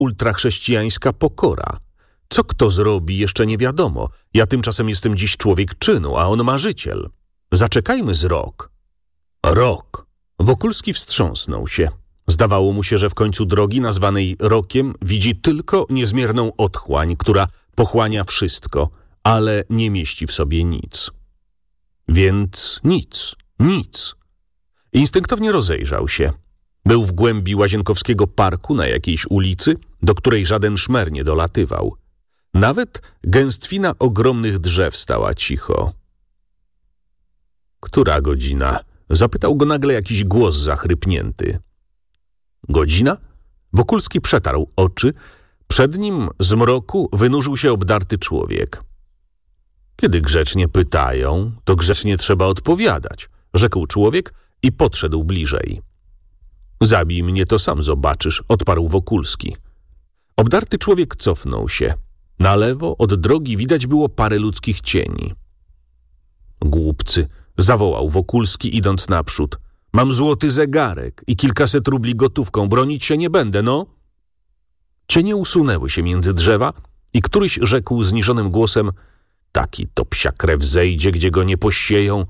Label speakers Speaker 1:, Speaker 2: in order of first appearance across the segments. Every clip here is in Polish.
Speaker 1: ultrachrześcijańska pokora. Co kto zrobi, jeszcze nie wiadomo. Ja tymczasem jestem dziś człowiek czynu, a on marzyciel. Zaczekajmy z rok. Rok. Wokulski wstrząsnął się. Zdawało mu się, że w końcu drogi nazwanej rokiem widzi tylko niezmierną otchłań, która pochłania wszystko, ale nie mieści w sobie nic. Więc nic. Instynktownie rozejrzał się. Był w głębi Łazienkowskiego parku na jakiejś ulicy, do której żaden szmer nie dolatywał. Nawet gęstwina ogromnych drzew stała cicho. Która godzina? Zapytał go nagle jakiś głos zachrypnięty. Godzina? Wokulski przetarł oczy. Przed nim z mroku wynurzył się obdarty człowiek. Kiedy grzecznie pytają, to grzecznie trzeba odpowiadać, rzekł człowiek i podszedł bliżej. Zabij mnie, to sam zobaczysz, odparł Wokulski. Obdarty człowiek cofnął się. Na lewo od drogi widać było parę ludzkich cieni. Głupcy, zawołał Wokulski, idąc naprzód. Mam złoty zegarek i kilkaset rubli gotówką, bronić się nie będę, no. Cienie usunęły się między drzewa i któryś rzekł zniżonym głosem: taki to psia krew zejdzie, gdzie go nie posieją.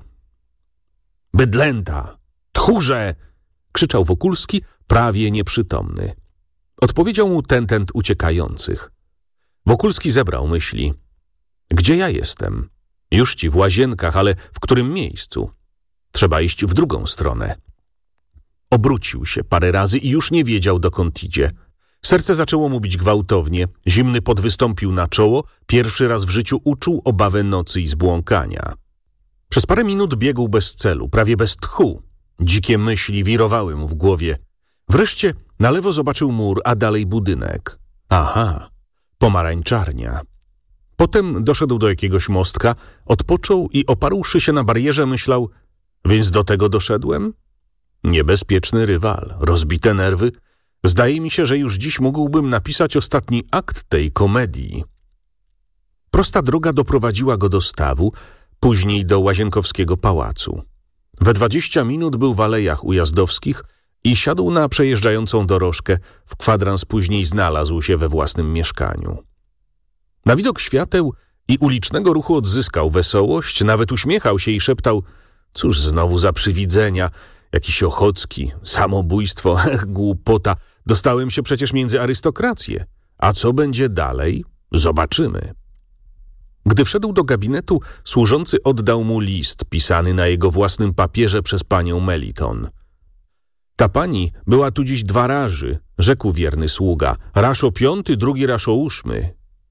Speaker 1: Bydlęta! Tchórze! Krzyczał Wokulski, prawie nieprzytomny. Odpowiedział mu tentent uciekających. Wokulski zebrał myśli. Gdzie ja jestem? Już ci w Łazienkach, ale w którym miejscu? Trzeba iść w drugą stronę. Obrócił się parę razy i już nie wiedział, dokąd idzie. Serce zaczęło mu bić gwałtownie, zimny pot wystąpił na czoło, pierwszy raz w życiu uczuł obawę nocy i zbłąkania. Przez parę minut biegł bez celu, prawie bez tchu. Dzikie myśli wirowały mu w głowie. Wreszcie na lewo zobaczył mur, a dalej budynek. Aha, pomarańczarnia. Potem doszedł do jakiegoś mostka, odpoczął i oparłszy się na barierze myślał: więc do tego doszedłem? Niebezpieczny rywal, rozbite nerwy. Zdaje mi się, że już dziś mógłbym napisać ostatni akt tej komedii. Prosta droga doprowadziła go do stawu, później do Łazienkowskiego pałacu. We 20 minut był w Alejach Ujazdowskich i siadł na przejeżdżającą dorożkę. W kwadrans później znalazł się we własnym mieszkaniu. Na widok świateł i ulicznego ruchu odzyskał wesołość, nawet uśmiechał się i szeptał: cóż znowu za przywidzenia, jakiś Ochocki, samobójstwo, głupota. Dostałem się przecież między arystokrację. A co będzie dalej? Zobaczymy. Gdy wszedł do gabinetu, służący oddał mu list pisany na jego własnym papierze przez panią Meliton. Ta pani była tu dziś 2 razy, rzekł wierny sługa. Raz o 5, drugi raz o 8.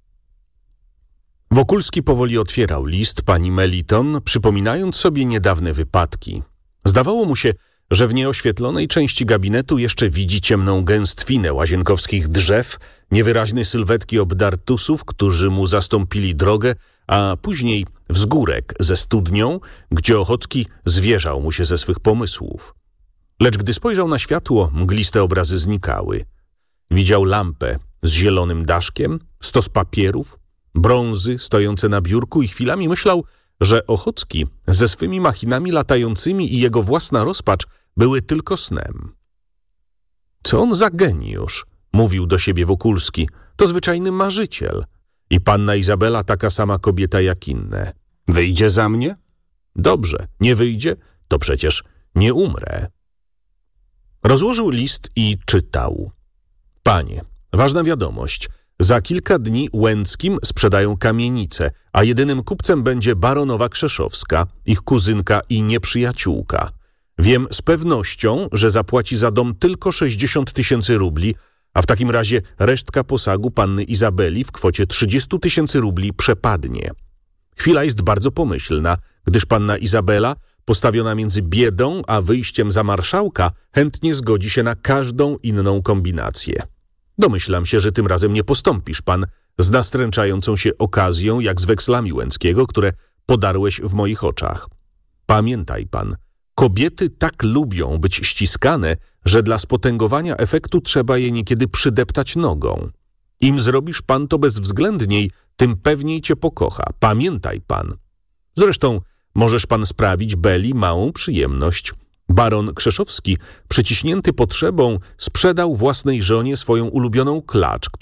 Speaker 1: Wokulski powoli otwierał list pani Meliton, przypominając sobie niedawne wypadki. Zdawało mu się, że w nieoświetlonej części gabinetu jeszcze widzi ciemną gęstwinę łazienkowskich drzew, niewyraźne sylwetki obdartusów, którzy mu zastąpili drogę, a później wzgórek ze studnią, gdzie Ochocki zwierzał mu się ze swych pomysłów. Lecz gdy spojrzał na światło, mgliste obrazy znikały. Widział lampę z zielonym daszkiem, stos papierów, brązy stojące na biurku i chwilami myślał, że Ochocki ze swymi machinami latającymi i jego własna rozpacz były tylko snem. Co on za geniusz, mówił do siebie Wokulski, to zwyczajny marzyciel. I panna Izabela taka sama kobieta jak inne. Wyjdzie za mnie? Dobrze, nie wyjdzie, to przecież nie umrę. Rozłożył list i czytał. Panie, ważna wiadomość. Za kilka dni Łęckim sprzedają kamienicę, a jedynym kupcem będzie baronowa Krzeszowska, ich kuzynka i nieprzyjaciółka. Wiem z pewnością, że zapłaci za dom tylko 60 000 rubli, a w takim razie resztka posagu panny Izabeli w kwocie 30 000 rubli przepadnie. Chwila jest bardzo pomyślna, gdyż panna Izabela, postawiona między biedą a wyjściem za marszałka, chętnie zgodzi się na każdą inną kombinację. Domyślam się, że tym razem nie postąpisz pan z nastręczającą się okazją, jak z wekslami Łęckiego, które podarłeś w moich oczach. Pamiętaj pan, kobiety tak lubią być ściskane, że dla spotęgowania efektu trzeba je niekiedy przydeptać nogą. Im zrobisz pan to bezwzględniej, tym pewniej cię pokocha. Pamiętaj pan. Zresztą możesz pan sprawić Beli małą przyjemność. Baron Krzeszowski, przyciśnięty potrzebą, sprzedał własnej żonie swoją ulubioną klacz,